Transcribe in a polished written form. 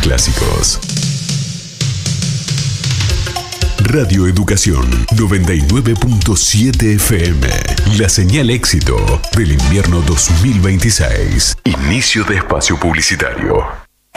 clásicos. Radio Educación 99.7 FM. La señal éxito del invierno 2026. Inicio de espacio publicitario.